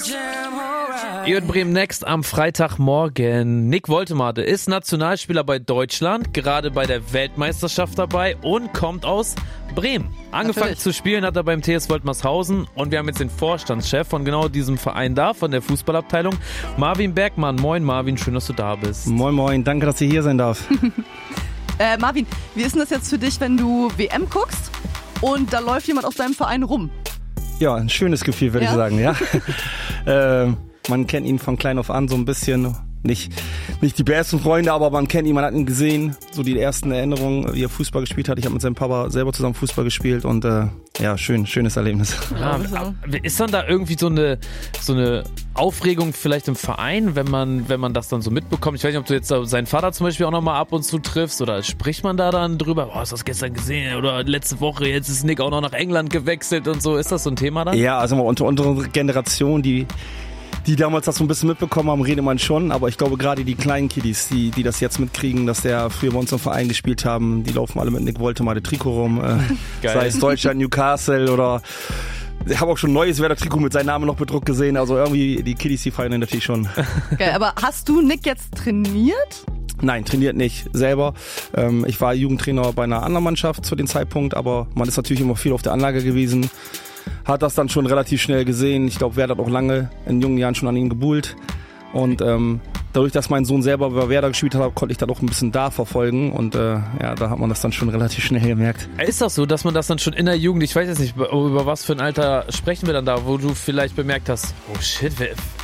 Ihr hört Bremen Next am Freitagmorgen. Nick Woltemade ist Nationalspieler bei Deutschland, gerade bei der Weltmeisterschaft dabei und kommt aus Bremen. Angefangen zu spielen hat er beim TS Woltmershausen und wir haben jetzt den Vorstandschef von genau diesem Verein da, von der Fußballabteilung, Marvin Bergmann. Moin Marvin, schön, dass du da bist. Moin moin, danke, dass ich hier sein darf. Marvin, wie ist denn das jetzt für dich, wenn du WM guckst und da läuft jemand aus deinem Verein rum? Ja, ein schönes Gefühl, würde ich sagen, ja. Man kennt ihn von klein auf an so ein bisschen, nicht die besten Freunde, aber man kennt ihn, man hat ihn gesehen, so die ersten Erinnerungen, wie er Fußball gespielt hat. Ich habe mit seinem Papa selber zusammen Fußball gespielt und ja, schönes Erlebnis. Ja, ist dann da irgendwie so eine Aufregung vielleicht im Verein, wenn man das dann so mitbekommt? Ich weiß nicht, ob du jetzt seinen Vater zum Beispiel auch nochmal ab und zu triffst oder spricht man da dann drüber? Oh, hast du das gestern gesehen? Oder letzte Woche, jetzt ist Nick auch noch nach England gewechselt und so. Ist das so ein Thema dann? Ja, also unter unserer Generation, die damals das so ein bisschen mitbekommen haben, redet man schon, aber ich glaube gerade die kleinen Kiddies, die das jetzt mitkriegen, dass der früher bei uns im Verein gespielt haben, die laufen alle mit Nick Woltemade Trikot rum, sei es Deutschland, Newcastle oder ich habe auch schon ein neues Werder-Trikot mit seinem Namen noch bedruckt gesehen, also irgendwie die Kiddies, die feiern natürlich schon. Geil, aber hast du Nick jetzt trainiert? Nein, trainiert nicht selber. Ich war Jugendtrainer bei einer anderen Mannschaft zu dem Zeitpunkt, aber man ist natürlich immer viel auf der Anlage gewesen. Hat das dann schon relativ schnell gesehen. Ich glaube, Werder hat auch lange in jungen Jahren schon an ihn gebuhlt. Und dadurch, dass mein Sohn selber bei Werder gespielt hat, konnte ich da doch ein bisschen da verfolgen. Und ja, da hat man das dann schon relativ schnell gemerkt. Ist das so, dass man das dann schon in der Jugend, ich weiß jetzt nicht, über was für ein Alter sprechen wir dann da, wo du vielleicht bemerkt hast, oh shit,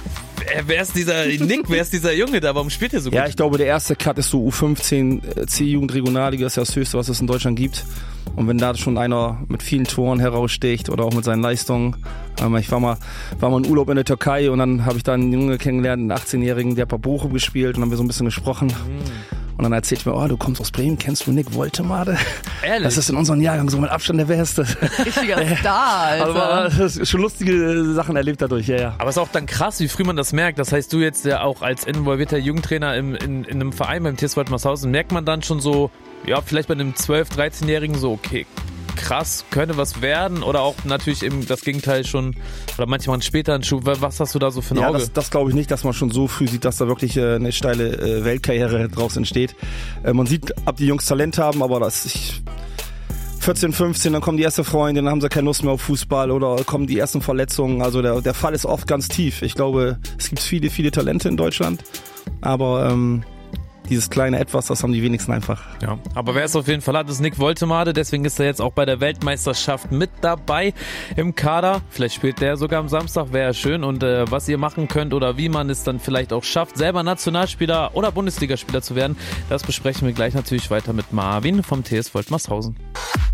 wer ist dieser Nick, wer ist dieser Junge da, warum spielt er so gut? Ja, ich glaube, der erste Cut ist so U15, C-Jugend Regionalliga, ist ja das Höchste, was es in Deutschland gibt. Und wenn da schon einer mit vielen Toren heraussticht oder auch mit seinen Leistungen. Ich war mal in Urlaub in der Türkei und dann habe ich da einen Junge kennengelernt, einen 18-Jährigen, der hat bei Bochum gespielt und dann haben wir so ein bisschen gesprochen. Und dann erzählt mir, oh, du kommst aus Bremen, kennst du Nick Woltemade? Ehrlich? Das ist in unserem Jahrgang so mit Abstand der Beste. Richtiger Star, Alter. Also, das ist schon lustige Sachen erlebt dadurch, ja. Aber es ist auch dann krass, wie früh man das merkt. Das heißt, du jetzt ja auch als involvierter Jugendtrainer in einem Verein beim TS Woltmershausen, merkt man dann schon so, ja, vielleicht bei einem 12-, 13-Jährigen so, okay, krass, könnte was werden oder auch natürlich eben das Gegenteil schon oder manchmal später einen Schuh. Was hast du da so für ein Auge? Das glaube ich nicht, dass man schon so früh sieht, dass da wirklich eine steile Weltkarriere draus entsteht. Man sieht, ob die Jungs Talent haben, aber 14, 15, dann kommen die erste Freunde, dann haben sie keine Lust mehr auf Fußball oder kommen die ersten Verletzungen. Also der Fall ist oft ganz tief. Ich glaube, es gibt viele, viele Talente in Deutschland, aber dieses kleine Etwas, das haben die wenigsten einfach. Ja, aber wer es auf jeden Fall hat, ist Nick Woltemade. Deswegen ist er jetzt auch bei der Weltmeisterschaft mit dabei im Kader. Vielleicht spielt der sogar am Samstag, wäre schön. Und was ihr machen könnt oder wie man es dann vielleicht auch schafft, selber Nationalspieler oder Bundesligaspieler zu werden, das besprechen wir gleich natürlich weiter mit Marvin vom TS Woltmershausen.